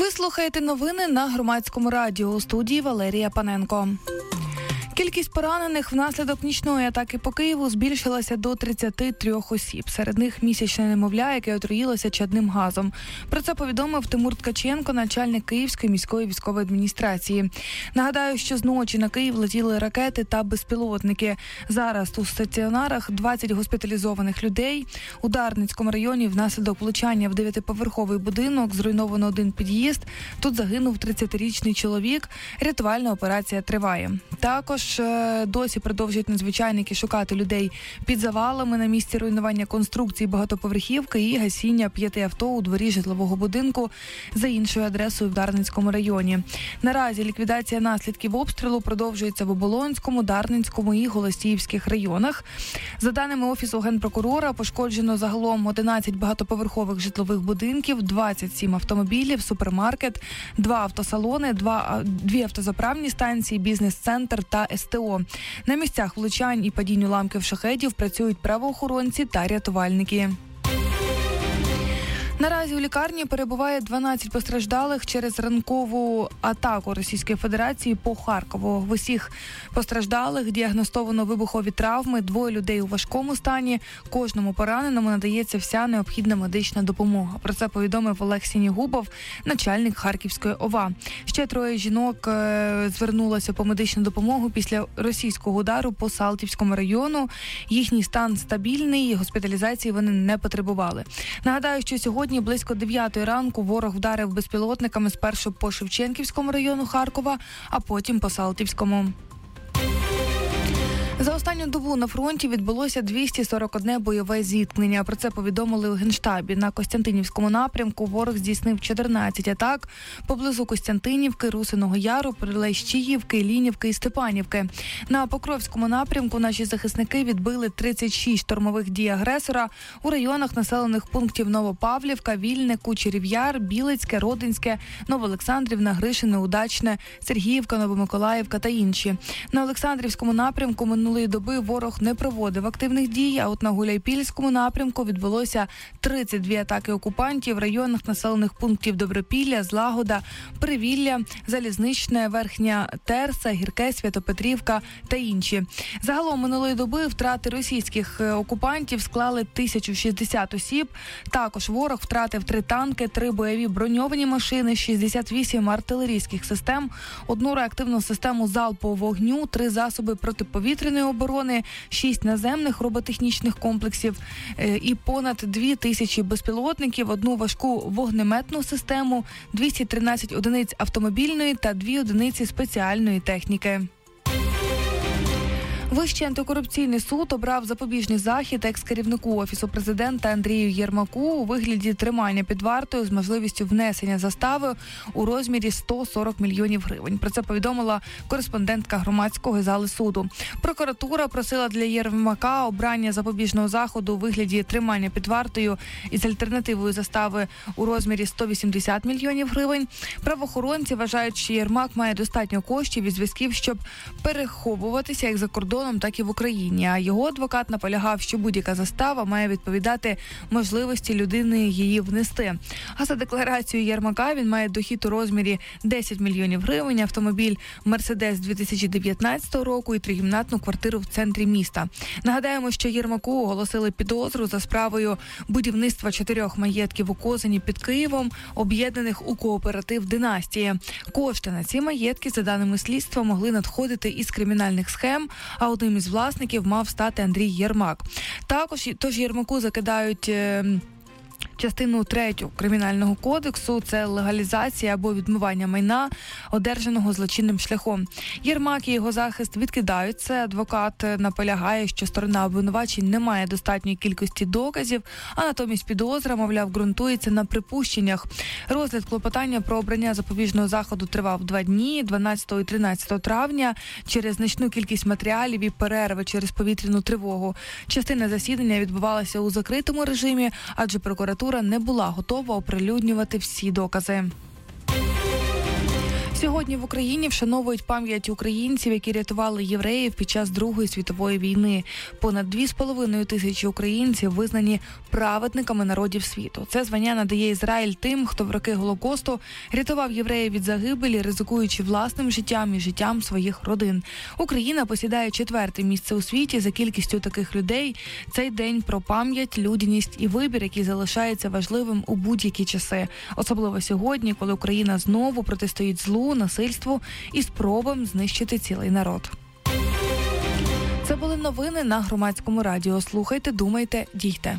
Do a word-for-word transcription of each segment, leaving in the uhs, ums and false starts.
Ви слухаєте новини на Громадському радіо. У студії Валерія Паненко. Кількість поранених внаслідок нічної атаки по Києву збільшилася до тридцяти трьох осіб. Серед них місячне немовля, яке отруїлося чадним газом. Про це повідомив Тимур Ткаченко, начальник Київської міської військової адміністрації. Нагадаю, що зночі на Київ летіли ракети та безпілотники. Зараз у стаціонарах двадцять госпіталізованих людей. У Дарницькому районі внаслідок влучання в дев'ятиповерховий будинок зруйновано один під'їзд. Тут загинув тридцятирічний чоловік. Рятувальна операція триває. Також досі продовжують надзвичайники шукати людей під завалами на місці руйнування конструкції багатоповерхівки і гасіння п'яти авто у дворі житлового будинку за іншою адресою в Дарницькому районі. Наразі ліквідація наслідків обстрілу продовжується в Оболонському, Дарницькому і Голосіївських районах. За даними Офісу Генпрокурора, пошкоджено загалом одинадцять багатоповерхових житлових будинків, двадцять сім автомобілів, супермаркет, два автосалони, два, дві автозаправні станції, бізнес-центр та СТО. На місцях влучань і падінь уламків шахедів працюють правоохоронці та рятувальники. Наразі у лікарні перебуває дванадцять постраждалих через ранкову атаку Російської Федерації по Харкову. В усіх постраждалих діагностовано вибухові травми, двоє людей у важкому стані. Кожному пораненому надається вся необхідна медична допомога. Про це повідомив Олег Сінігубов, начальник Харківської ОВА. Ще троє жінок е- звернулося по медичну допомогу після російського удару по Салтівському району. Їхній стан стабільний, госпіталізації вони не потребували. Нагадаю, що сьогодні близько дев'ятої ранку ворог вдарив безпілотниками спершу по Шевченківському району Харкова, а потім по Салтівському. За останню добу на фронті відбулося двісті сорок одне бойове зіткнення. Про це повідомили у Генштабі. На Костянтинівському напрямку ворог здійснив чотирнадцять атак поблизу Костянтинівки, Русиного Яру, Прилещіївки, Лінівки і Степанівки. На Покровському напрямку наші захисники відбили тридцять шість штурмових дій агресора у районах населених пунктів Новопавлівка, Вільне, Кучерів Яр, Білицьке, Родинське, Новоолександрівна, Гришине, Удачне, Сергіївка, Новомиколаївка та інші. На Олександрівському напрямку минулої доби ворог не проводив активних дій, а от на Гуляйпільському напрямку відбулося тридцять дві атаки окупантів в районах населених пунктів Добропілля, Злагода, Привілля, Залізничне, Верхня Терса, Гірке, Святопетрівка та інші. Загалом минулої доби втрати російських окупантів склали тисячу шістдесят осіб. Також ворог втратив три танки, три бойові броньовані машини, шістдесят вісім артилерійських систем, одну реактивну систему залпового вогню, три засоби протиповітряної оборони, шість наземних роботехнічних комплексів і понад дві тисячі безпілотників, одну важку вогнеметну систему, двісті тринадцять одиниць автомобільної та дві одиниці спеціальної техніки. Вищий антикорупційний суд обрав запобіжний захід екс-керівнику Офісу президента Андрію Єрмаку у вигляді тримання під вартою з можливістю внесення застави у розмірі сто сорок мільйонів гривень. Про це повідомила кореспондентка Громадського зали суду. Прокуратура просила для Єрмака обрання запобіжного заходу у вигляді тримання під вартою із альтернативою застави у розмірі сто вісімдесят мільйонів гривень. Правоохоронці вважають, що Єрмак має достатньо коштів і зв'язків, щоб переховуватися як за кордоном, так і в Україні. А його адвокат наполягав, що будь-яка застава має відповідати можливості людини її внести. А за декларацією Єрмака він має дохід у розмірі десять мільйонів гривень, автомобіль «Мерседес» дві тисячі дев'ятнадцятого року і трикімнатну квартиру в центрі міста. Нагадаємо, що Єрмаку оголосили підозру за справою будівництва чотирьох маєтків у Козині під Києвом, об'єднаних у кооператив «Династія». Кошти на ці маєтки, за даними слідства, могли надходити із кримінальних схем, а одним із власників мав стати Андрій Єрмак. Також тож Єрмаку закидають е, частину третю Кримінального кодексу – це легалізація або відмивання майна, одержаного злочинним шляхом. Єрмак і його захист відкидають це. Адвокат наполягає, що сторона обвинувачень не має достатньої кількості доказів, а натомість підозра, мовляв, ґрунтується на припущеннях. Розгляд клопотання про обрання запобіжного заходу тривав два дні – дванадцятого і тринадцятого травня через значну кількість матеріалів і перерви через повітряну тривогу. Частина засідання відбувалася у закритому режимі, адже прокуратура не була готова оприлюднювати всі докази. Сьогодні в Україні вшановують пам'ять українців, які рятували євреїв під час Другої світової війни. Понад дві з половиною тисячі українців визнані праведниками народів світу. Це звання надає Ізраїль тим, хто в роки Голокосту рятував євреїв від загибелі, ризикуючи власним життям і життям своїх родин. Україна посідає четверте місце у світі за кількістю таких людей. Цей день про пам'ять, людяність і вибір, який залишається важливим у будь-які часи. Особливо сьогодні, коли Україна знову протистоїть злу, насильству і спробам знищити цілий народ. Це були новини на Громадському радіо. Слухайте, думайте, дійте.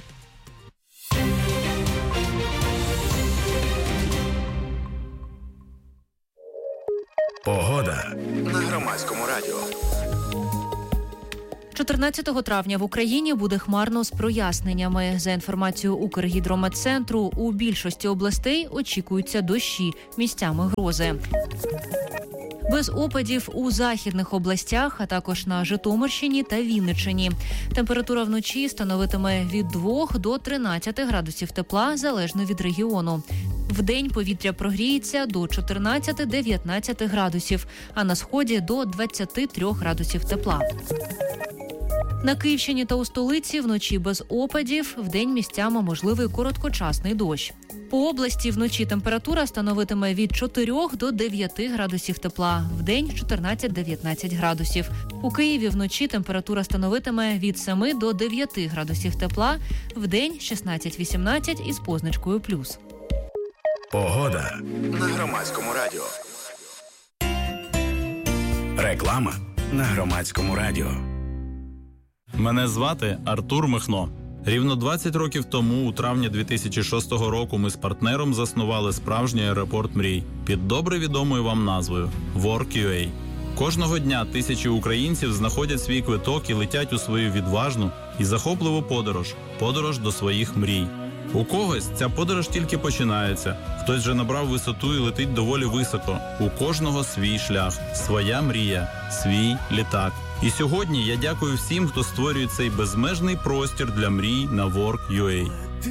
Погода на Громадському радіо. чотирнадцятого травня в Україні буде хмарно з проясненнями. За інформацією Укргідрометцентру, у більшості областей очікуються дощі, місцями грози. Без опадів у західних областях, а також на Житомирщині та Вінниччині. Температура вночі становитиме від двох до тринадцяти градусів тепла, залежно від регіону. Вдень повітря прогріється до чотирнадцяти-дев'ятнадцяти градусів, а на сході до двадцяти трьох градусів тепла. На Київщині та у столиці вночі без опадів, вдень місцями можливий короткочасний дощ. По області вночі температура становитиме від чотирьох до дев'яти градусів тепла, вдень чотирнадцять-дев'ятнадцять градусів. У Києві вночі температура становитиме від семи до дев'яти градусів тепла, вдень шістнадцять-вісімнадцять із позначкою плюс. Погода на Громадському радіо. Реклама на Громадському радіо. Мене звати Артур Михно. Рівно двадцять років тому, у травні дві тисячі шостого року, ми з партнером заснували справжній аеропорт мрій під добре відомою вам назвою WorkUA. Кожного дня тисячі українців знаходять свій квиток і летять у свою відважну і захопливу подорож – подорож до своїх мрій. У когось ця подорож тільки починається, хтось вже набрав висоту і летить доволі високо. У кожного свій шлях, своя мрія, свій літак. І сьогодні я дякую всім, хто створює цей безмежний простір для мрій на WorkUA.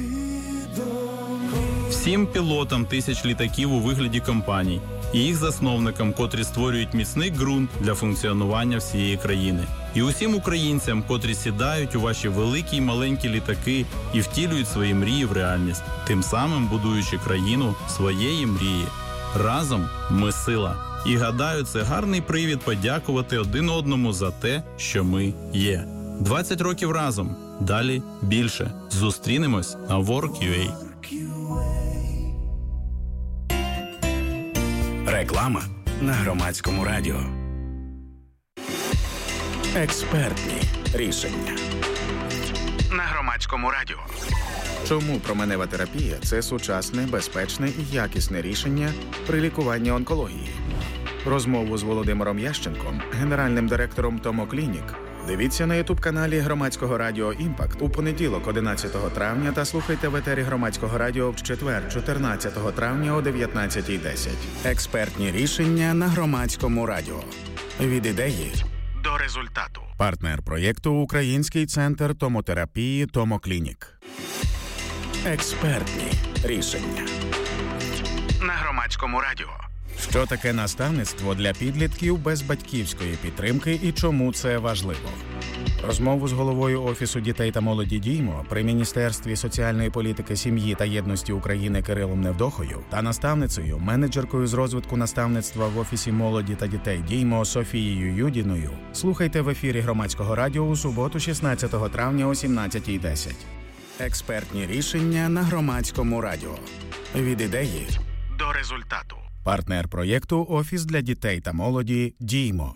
Всім пілотам тисяч літаків у вигляді компаній і їх засновникам, котрі створюють міцний ґрунт для функціонування всієї країни. І усім українцям, котрі сідають у ваші великі й маленькі літаки і втілюють свої мрії в реальність, тим самим будуючи країну своєї мрії. Разом ми сила. І гадаю, це гарний привід подякувати один одному за те, що ми є. двадцять років разом. Далі більше. Зустрінемось на WorkUA. Реклама на Громадському радіо. Експертні рішення на Громадському радіо. Чому променева терапія – це сучасне, безпечне і якісне рішення при лікуванні онкології? Розмову з Володимиром Ященком, генеральним директором Томоклінік, дивіться на ютуб-каналі Громадського радіо «Імпакт» у понеділок одинадцятого травня та слухайте в етері Громадського радіо в четвер чотирнадцятого травня о дев'ятнадцятій десять. Експертні рішення на Громадському радіо. Від ідеї До результату. Партнер проєкту – Український центр томотерапії «Томоклінік». Експертні рішення на Громадському радіо. Що таке наставництво для підлітків без батьківської підтримки і чому це важливо? Розмову з головою Офісу дітей та молоді «Діймо» при Міністерстві соціальної політики, сім'ї та єдності України Кирилом Невдохою та наставницею, менеджеркою з розвитку наставництва в Офісі молоді та дітей «Діймо» Софією Юдіною слухайте в ефірі Громадського радіо у суботу шістнадцятого травня о сімнадцятій десять. Експертні рішення на Громадському радіо. Від ідеї До результату. Партнер проєкту «Офіс для дітей та молоді «Діймо».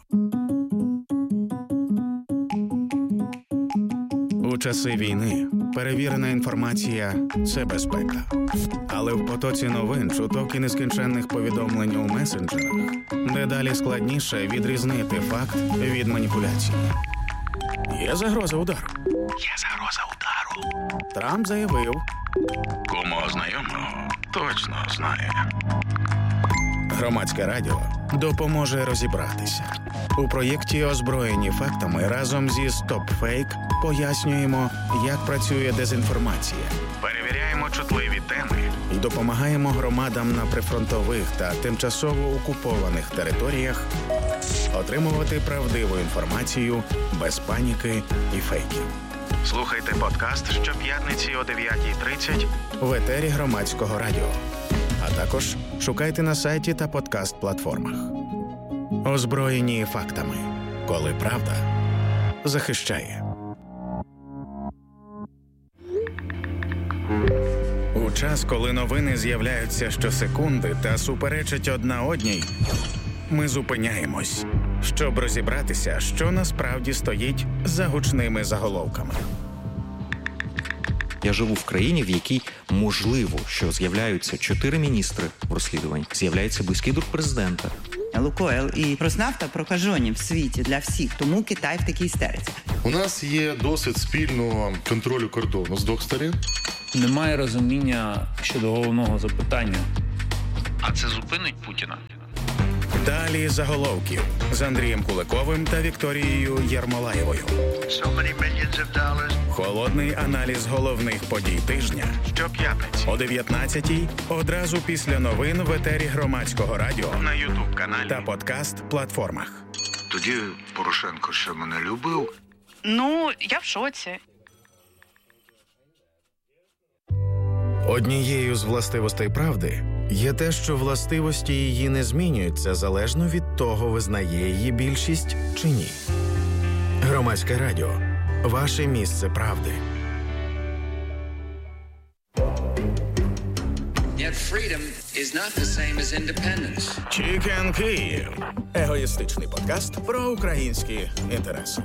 У часи війни перевірена інформація – це безпека. Але в потоці новин, чуток і нескінченних повідомлень у месенджерах дедалі складніше відрізнити факт від маніпуляції. Є загроза удару. Є загроза удару. Трамп заявив. Кому знайомого точно знає. Громадське радіо допоможе розібратися. У проєкті «Озброєні фактами» разом зі «Стоп Фейк» пояснюємо, як працює дезінформація. Перевіряємо піднімаємо чутливі теми і допомагаємо громадам на прифронтових та тимчасово окупованих територіях отримувати правдиву інформацію без паніки і фейків. Слухайте подкаст щоп'ятниці о дев'ятій тридцять в етері Громадського радіо. А також шукайте на сайті та подкаст-платформах. Озброєні фактами, коли правда захищає. У час, коли новини з'являються щосекунди та суперечать одна одній, ми зупиняємось, щоб розібратися, що насправді стоїть за гучними заголовками. Я живу в країні, в якій можливо, що з'являються чотири міністри в розслідуванні, з'являється близький друг президента. Лукойл і Роснафта прокажені в світі для всіх, тому Китай в такій істериці. У нас є досвід спільного контролю кордону з двох сторін. Немає розуміння щодо головного запитання. А це зупинить Путіна? Далі заголовків з Андрієм Куликовим та Вікторією Єрмолаєвою. So Холодний аналіз головних подій тижня щоп'ятниці о дев'ятнадцятій одразу після новин в етері Громадського радіо на ютуб-каналі та подкаст-платформах. Тоді Порошенко ще мене любив? Ну, я в шоці. Однією з властивостей правди є те, що властивості її не змінюються залежно від того, визнає її більшість чи ні. Громадське радіо. Ваше місце правди. Chicken Київ. Егоїстичний подкаст про українські інтереси.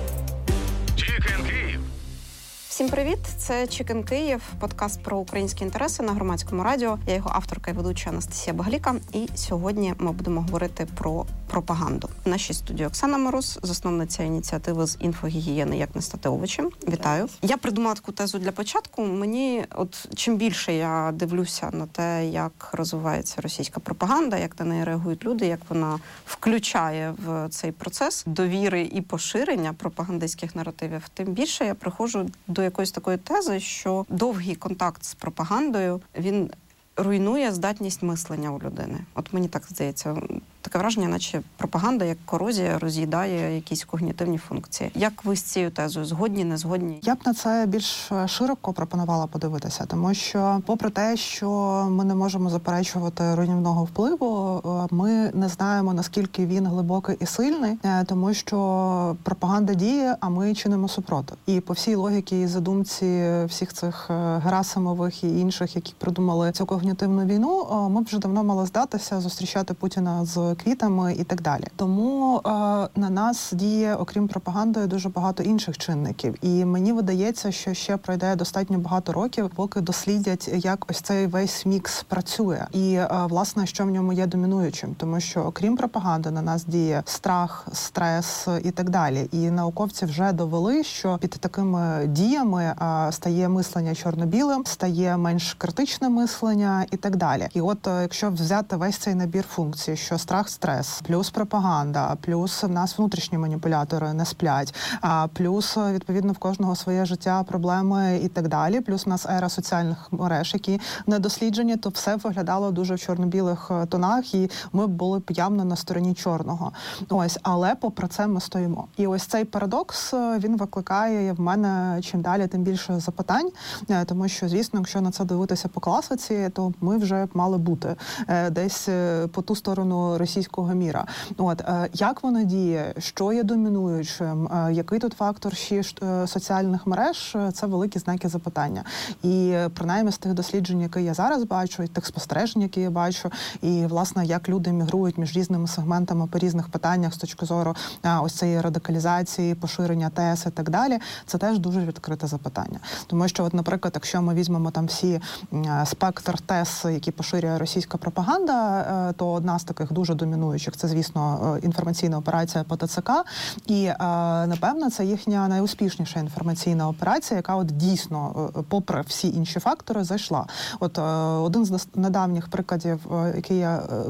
Chicken Київ. Всім привіт! Це Chicken Київ, подкаст про українські інтереси на Громадському радіо. Я його авторка і ведуча Анастасія Багаліка. І сьогодні ми будемо говорити про пропаганду. В нашій студії Оксана Мороз, засновниця ініціативи з інфогігієни «Як не стати овочем». Вітаю. Я придумала таку тезу для початку. Мені, от чим більше я дивлюся на те, як розвивається російська пропаганда, як на неї реагують люди, як вона включає в цей процес довіри і поширення пропагандистських наративів, тим більше я приходжу до якоїсь такої тези, що довгий контакт з пропагандою, він руйнує здатність мислення у людини. От мені так здається. Таке враження, наче пропаганда, як корозія, роз'їдає якісь когнітивні функції. Як ви з цією тезою? Згодні, не згодні? Я б на це більш широко пропонувала подивитися, тому що, попри те, що ми не можемо заперечувати руйнівного впливу, ми не знаємо, наскільки він глибокий і сильний, тому що пропаганда діє, а ми чинимо супротив. І по всій логіці і задумці всіх цих Герасимових і інших, які придумали цю когнітивну війну, ми б вже давно мали здатися зустрічати Путіна з квітами і так далі. Тому е, на нас діє, окрім пропаганди, дуже багато інших чинників. І мені видається, що ще пройде достатньо багато років, поки дослідять, як ось цей весь мікс працює. І, е, власне, що в ньому є домінуючим. Тому що, окрім пропаганди, на нас діє страх, стрес і так далі. І науковці вже довели, що під такими діями е, стає мислення чорно-білим, стає менш критичне мислення і так далі. І от, е, якщо взяти весь цей набір функцій, що страх, стрес, плюс пропаганда, плюс в нас внутрішні маніпулятори не сплять, а плюс, відповідно, в кожного своє життя, проблеми і так далі, плюс у нас ера соціальних мереж, які не досліджені, то все виглядало дуже в чорно-білих тонах, і ми були б явно на стороні чорного. Ось, але попри це ми стоїмо. І ось цей парадокс, він викликає в мене чим далі, тим більше запитань, тому що, звісно, якщо на це дивитися по класиці, то ми вже мали бути десь по ту сторону російського міра. От, як воно діє, що є домінуючим, який тут фактор ще соціальних мереж, це великі знаки запитання. І принаймні з тих досліджень, які я зараз бачу, і тих спостережень, які я бачу, і, власне, як люди мігрують між різними сегментами по різних питаннях з точки зору ось цієї радикалізації, поширення тез і так далі, це теж дуже відкрите запитання. Тому що, от, наприклад, якщо ми візьмемо там всі спектр тез, які поширює російська пропаганда, то одна з таких дуже домінуючих, це, звісно, інформаційна операція по ТЦК. І, напевно, це їхня найуспішніша інформаційна операція, яка от дійсно, попри всі інші фактори, зайшла. От один з недавніх прикладів, який я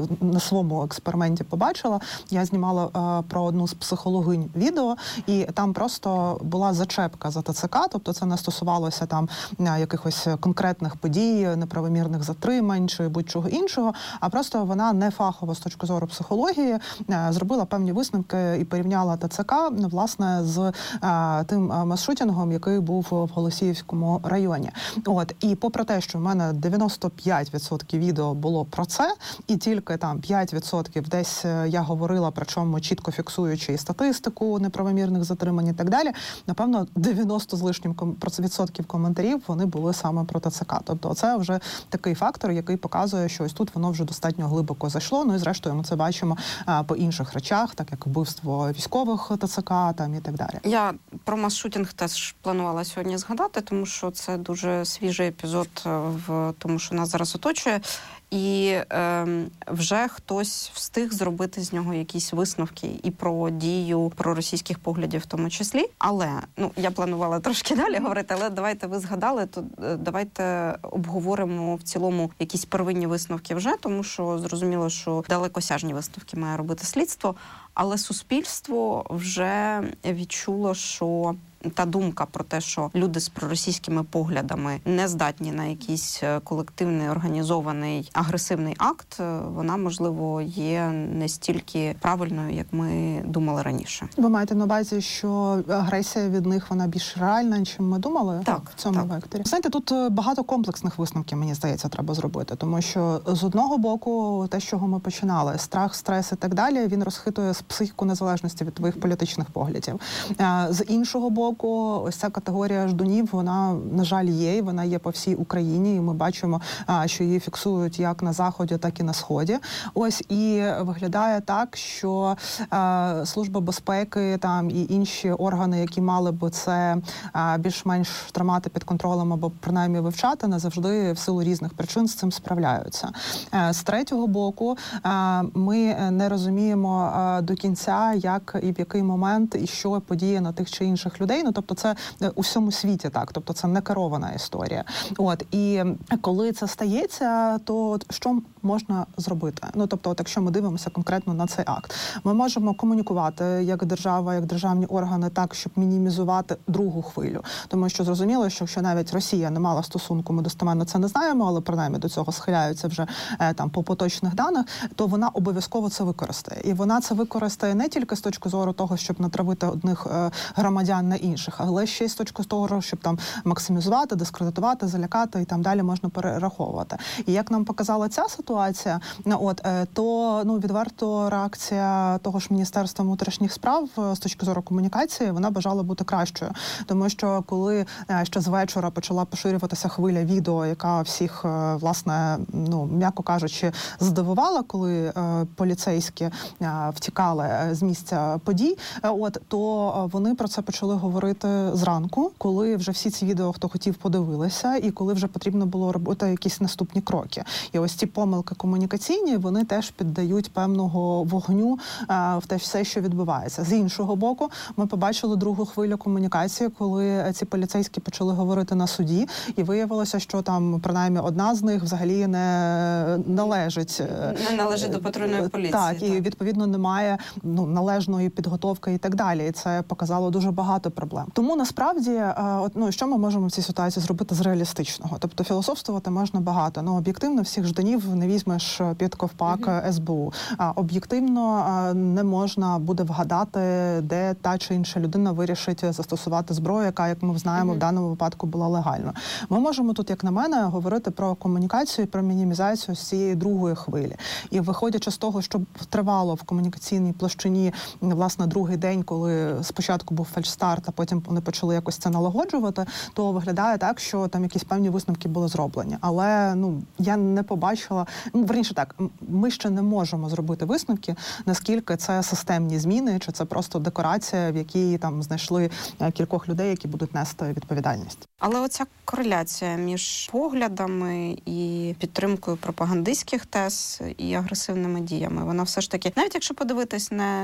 на своєму експерименті побачила. Я знімала е, про одну з психологинь відео, і там просто була зачепка за ТЦК, тобто це не стосувалося там якихось конкретних подій, неправомірних затримань чи будь-чого іншого, а просто вона не фахово з точки зору психології зробила певні висновки і порівняла ТЦК, власне, з а, тим мас-шутінгом, який був в Голосіївському районі. От, і попри те, що в мене дев'яносто п'ять відсотків відео було про це, і тільки там п'ять відсотків десь я говорила, причому чітко фіксуючи і статистику неправомірних затримань і так далі, напевно, дев'яносто з лишнім відсотків коментарів вони були саме про ТЦК. Тобто це вже такий фактор, який показує, що ось тут воно вже достатньо глибоко зайшло. Ну і зрештою ми це бачимо а, по інших речах, так як вбивство військових ТЦК там і так далі. Я про мас-шутінг теж планувала сьогодні згадати, тому що це дуже свіжий епізод в тому, що нас зараз оточує. І е, вже хтось встиг зробити з нього якісь висновки і про дію, про російських поглядів в тому числі. Але, ну, я планувала трошки далі говорити, але давайте ви згадали, то давайте обговоримо в цілому якісь первинні висновки вже, тому що зрозуміло, що далекосяжні висновки має робити слідство, але суспільство вже відчуло, що та думка про те, що люди з проросійськими поглядами не здатні на якийсь колективний, організований, агресивний акт, вона, можливо, є не стільки правильною, як ми думали раніше. Ви маєте на увазі, що агресія від них, вона більш реальна, ніж ми думали? Так, в цьому так. векторі. Знаєте, тут багато комплексних висновків, мені здається, треба зробити, тому що з одного боку, те, з чого ми починали, страх, стрес і так далі, він розхитує психіку незалежності від твоїх політичних поглядів. З іншого боку, ось ця категорія ждунів, вона, на жаль, є, і вона є по всій Україні, і ми бачимо, що її фіксують як на Заході, так і на Сході. Ось, і виглядає так, що е, Служба безпеки там і інші органи, які мали би це е, більш-менш тримати під контролем або принаймні вивчати, не завжди в силу різних причин з цим справляються. Е, з третього боку, е, ми не розуміємо е, до кінця, як і в який момент і що подіє на тих чи інших людей. Ну, тобто це у всьому світі так, тобто це не керована історія. От, і коли це стається, то от, що можна зробити? Ну, тобто, от, якщо ми дивимося конкретно на цей акт, ми можемо комунікувати як держава, як державні органи так, щоб мінімізувати другу хвилю. Тому що зрозуміло, що якщо навіть Росія не мала стосунку, ми достеменно це не знаємо, але принаймні до цього схиляються вже е, там по поточних даних, то вона обов'язково це використає. І вона це використає не тільки з точки зору того, щоб натравити одних е, громадян на інших, але ще й з точки зору, щоб там максимізувати, дискредитувати, залякати і там далі можна перераховувати. І як нам показала ця ситуація, от, то ну, відверто реакція того ж Міністерства внутрішніх справ з точки зору комунікації, вона бажала бути кращою. Тому що коли ще з вечора почала поширюватися хвиля відео, яка всіх, власне, ну, м'яко кажучи, здивувала, коли поліцейські втікали з місця подій, от, то вони про це почали говорити зранку, коли вже всі ці відео, хто хотів, подивилися, і коли вже потрібно було робити якісь наступні кроки. І ось ці помилки комунікаційні, вони теж піддають певного вогню а, в те все, що відбувається. З іншого боку, ми побачили другу хвилю комунікації, коли ці поліцейські почали говорити на суді, і виявилося, що там, принаймні, одна з них взагалі не належить... Не належить до патрульної поліції. Так, і, відповідно, немає ну, належної підготовки і так далі. І це показало дуже багато проблем. Тому, насправді, от, ну, що ми можемо в цій ситуації зробити з реалістичного? Тобто філософствувати можна багато. Ну, об'єктивно, всіх жданів не візьмеш під ковпак uh-huh. ес бе у. А об'єктивно не можна буде вгадати, де та чи інша людина вирішить застосувати зброю, яка, як ми знаємо, uh-huh. в даному випадку була легальною. Ми можемо тут, як на мене, говорити про комунікацію, про мінімізацію з цієї другої хвилі. І виходячи з того, що тривало в комунікаційній площині, власне, другий день, коли спочатку був фальшстарт, а потім вони почали якось це налагоджувати, то виглядає так, що там якісь певні висновки були зроблені. Але, ну, я не побачила, ну, верніше так, ми ще не можемо зробити висновки, наскільки це системні зміни, чи це просто декорація, в якій там знайшли кількох людей, які будуть нести відповідальність. Але оця кореляція між поглядами і підтримкою пропагандистських тез і агресивними діями, вона все ж таки, навіть якщо подивитись не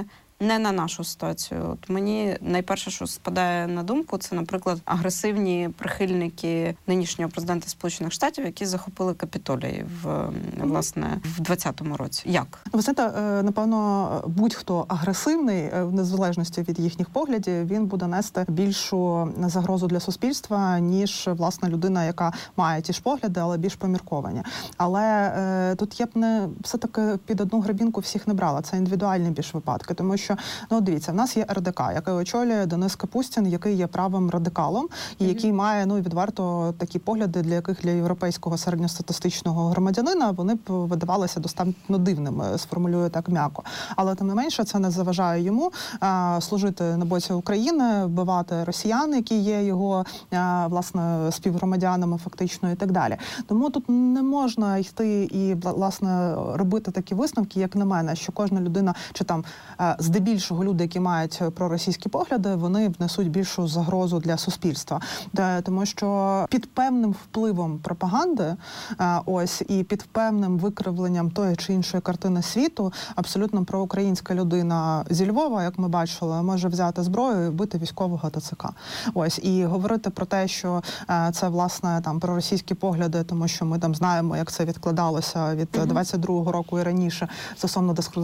не на нашу ситуацію. От мені найперше, що спадає на думку, це, наприклад, агресивні прихильники нинішнього президента Сполучених Штатів, які захопили Капітолій в, власне, в двадцятому році. Як? Ви знаєте, напевно, будь-хто агресивний, в незалежності від їхніх поглядів, він буде нести більшу загрозу для суспільства, ніж, власне, людина, яка має ті ж погляди, але більш помірковані. Але е, тут я б не все-таки під одну гребінку всіх не брала. Це індивідуальні більш випадки. Тому що, ну, дивіться, в нас є ер де ка, який очолює Денис Капустін, який є правим радикалом, і mm-hmm. який має, ну, відверто такі погляди, для яких для європейського середньостатистичного громадянина вони б видавалися достатньо дивними, сформулюю так м'яко. Але, тим не менше, це не заважає йому а, служити на боці України, вбивати росіян, які є його, а, власне, співгромадянами фактично і так далі. Тому тут не можна йти і, власне, робити такі висновки, як на мене, що кожна людина, чи там здебільшого люди, які мають проросійські погляди, вони внесуть більшу загрозу для суспільства. Тому що під певним впливом пропаганди, ось, і під певним викривленням тої чи іншої картини світу, абсолютно проукраїнська людина зі Львова, як ми бачили, може взяти зброю і вбити військового те це ка. Ось, і говорити про те, що це, власне, там проросійські погляди, тому що ми там знаємо, як це відкладалося від двадцять другого року і раніше стосовно